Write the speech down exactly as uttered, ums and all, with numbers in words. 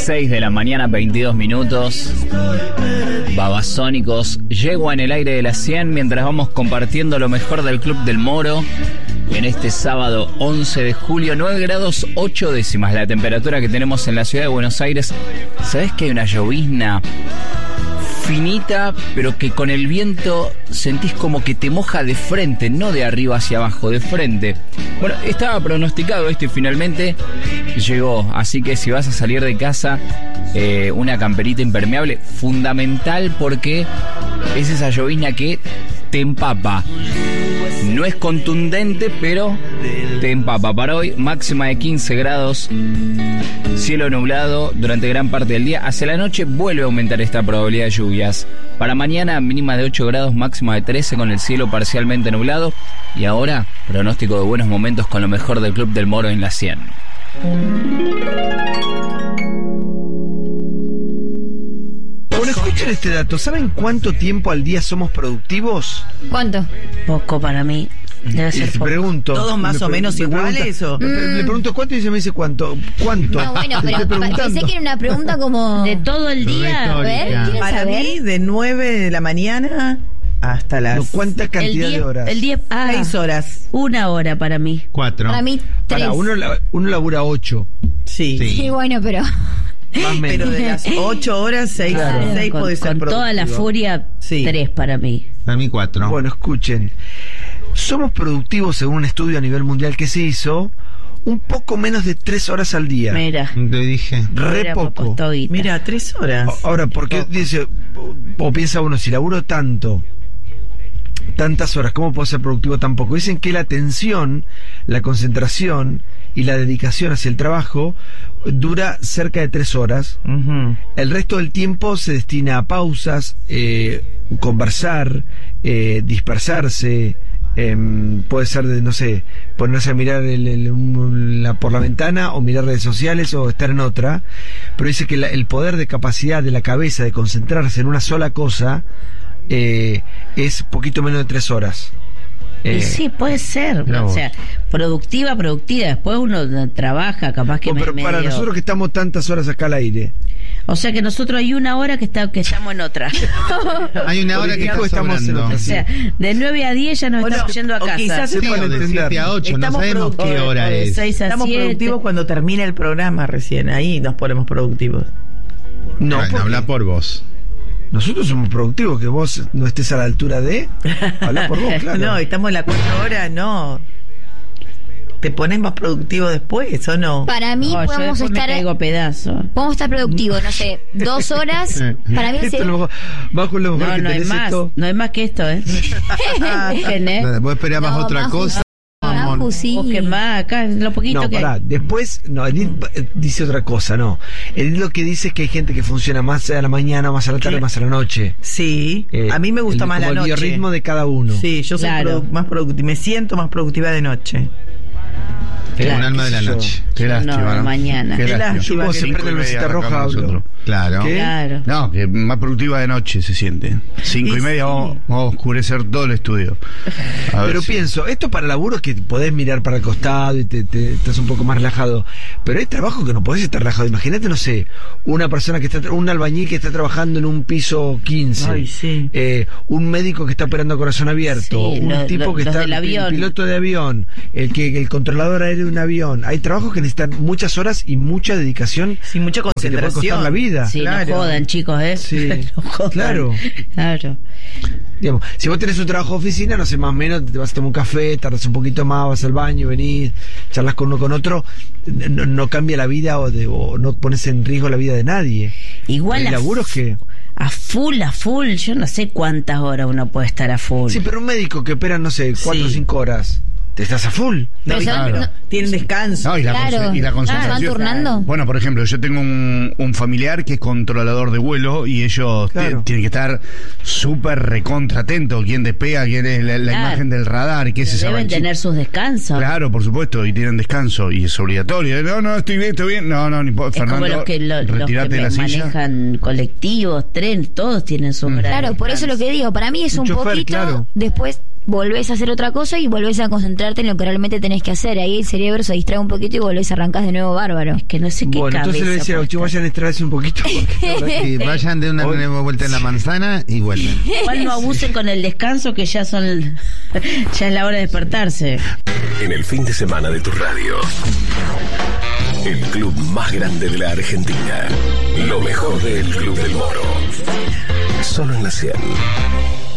seis de la mañana, veintidós minutos. Babasónicos llegó en el aire de las cien mientras vamos compartiendo lo mejor del Club del Moro. En este sábado once de julio, nueve grados ocho décimas la temperatura que tenemos en la ciudad de Buenos Aires. ¿Sabés que hay una llovizna finita, pero que con el viento sentís como que te moja de frente, no de arriba hacia abajo, de frente? Bueno, estaba pronosticado esto y finalmente llegó, así que si vas a salir de casa, eh, una camperita impermeable, fundamental, porque es esa llovizna que te empapa. No es contundente, pero te empapa. Para hoy, máxima de quince grados, cielo nublado durante gran parte del día. Hacia la noche vuelve a aumentar esta probabilidad de lluvias. Para mañana, mínima de ocho grados, máxima de trece con el cielo parcialmente nublado. Y ahora, pronóstico de buenos momentos con lo mejor del Club del Moro en la cien. Bueno, escuchen este dato. ¿Saben cuánto tiempo al día somos productivos? ¿Cuánto? Poco para mí. Debe ser Les poco. pregunto. ¿Todos más me o pre- menos me iguales pregunta- o? me pre- Le pregunto cuánto y se me dice cuánto. ¿Cuánto? No, bueno, Te pero estoy pa- pensé preguntando. que era una pregunta como... De todo el día. A ver, ¿quieren Para saber? mí, de nueve de la mañana hasta las No, ¿cuánta El cantidad día, de horas? el día, ah, seis horas. una hora para mí. Cuatro. Para mí, tres. Para, uno, la- uno labura ocho. Sí. Sí. Sí, bueno, pero... Más o menos. Pero de las ocho horas, seis, Claro. seis con puede ser con toda la productivo. furia, Sí. tres para mí. Para mí cuatro. Bueno, escuchen. Somos productivos, según un estudio a nivel mundial que se hizo, un poco menos de tres horas al día. Mira. Te dije. Re Mira, poco. costó guita. Mira, tres horas. A- Ahora, ¿por qué dice, o, o piensa uno, si laburo tanto, tantas horas, ¿cómo puedo ser productivo tan poco? Dicen que la atención, la concentración y la dedicación hacia el trabajo dura cerca de tres horas. Ujú. El resto del tiempo se destina a pausas, eh, conversar, eh, dispersarse. em, puede ser de, no sé, ponerse a mirar el- el- un- la, por la ventana o mirar redes sociales o estar en otra. Pero dice que la- el poder de capacidad de la cabeza de concentrarse en una sola cosa eh, es poquito menos de tres horas. Eh, Y sí, puede ser. Mirá O vos. sea, productiva, productiva. Después uno trabaja, capaz que oh, me- pero para medio- nosotros que estamos tantas horas acá al aire, O sea que nosotros hay una hora que está que estamos en otra. Hay una hora que está Porque estamos en sobrando. otra, O sea, de nueve a diez ya nos Bueno, estamos yendo a o casa. quizás Sí, Sepan o de entender. siete a ocho, no Estamos sabemos productivos. qué O hora de es. seis a Estamos siete. productivos cuando termina el programa recién. Ahí nos ponemos productivos. no, Bueno, porque habla por vos. nosotros somos productivos, que vos no estés a la altura de... Habla por vos, claro. No, estamos en las cuatro horas, no. ¿Te pones más productivo después o no? Para mí No, yo podemos después me estar... caigo a pedazos. Podemos estar productivos, no sé, dos horas. Para mí Esto es... es lo mejor, bajo lo mejor No, que no hay tenés más. esto. No hay más que esto, ¿eh? Dejen, ¿eh? Vos esperabas No, otra Maju, cosa. Maju, Mamón. sí. O que más, acá lo poquito No, que pará, hay. después, no, Edith eh, dice otra cosa, no. Edith lo que dice es que hay gente que funciona más a la mañana, más a la tarde, ¿Qué? más a la noche. Sí, Eh, a mí me gusta el- más como la el noche. biorritmo de cada uno. Sí, yo soy Claro. produ- más productiva, me siento más productiva de noche. Es Claro. un alma de la Qué sé yo. noche. Qué No, lástima, de ¿no? mañana. Qué Qué lástima. lástima. Yo cuando que se cinco prende y la media lucecita roja arrancamos hablo. nosotros. Claro. ¿Qué? Claro. No, que más productiva de noche se siente. Cinco Y y media sí. vamos, vamos a oscurecer todo el estudio. A ver Pero si- pienso, esto para laburos que podés mirar para el costado y te, te- estás un poco más relajado. Pero hay trabajo que no podés estar relajado. Imagínate, no sé, una persona que está, tra- un albañil que está trabajando en un piso quince. Ay, sí. eh, un médico que está operando a corazón abierto. Sí, un lo- tipo lo- que los está, del el avión. piloto de avión. El que el controlador aéreo de un avión. Hay trabajos que necesitan muchas horas y mucha dedicación. Sin mucha que te puede concentración. costar la vida. Sí, Claro. no jodan, chicos, ¿eh? Sí, No jodan. claro. Claro. Digamos, si vos tenés un trabajo de oficina, no sé, más o menos, te vas a tomar un café, tardas un poquito más, vas al baño, venís, charlas con uno con otro, no, no cambia la vida o, de, o no pones en riesgo la vida de nadie. Igual Hay a, laburos que... a full, a full, yo no sé cuántas horas uno puede estar a full. Sí, pero un médico que opera, no sé, cuatro o Sí. cinco horas, te estás a full. Pero y- son- no- Tienen descanso. No, y la, Claro. conce- y la Ah, concentración. ¿van turnando? Bueno, por ejemplo, yo tengo un, un familiar que es controlador de vuelo y ellos te- Claro. tienen que estar súper recontra atentos. Quién despega, quién es la, la Claro. imagen del radar, qué es esa Deben banchita. tener sus descansos. Claro, por supuesto, y tienen descanso y es obligatorio. No, no, estoy bien, estoy bien. No, no, ni po- Es Fernando, como los que, lo- los que retirate de la silla. manejan colectivos, tren, todos tienen su horario. Claro, por eso lo que digo, para mí es Un un chofer, poquito, claro. después volvés a hacer otra cosa y volvés a concentrar concentrarte en lo que realmente tenés que hacer. Ahí el cerebro se distrae un poquito y volvés, arrancás de nuevo bárbaro. Es que no sé qué Bueno, entonces le cabeza decía a los chicos, puesta. vayan a extraerse un poquito. porque la verdad Y vayan de una Hoy- nueva vuelta en la manzana y vuelven. Igual no abusen con el descanso, que ya son ya es la hora de despertarse. En el fin de semana de tu radio. El club más grande de la Argentina. Lo mejor del Club del Moro. Solo en la cien.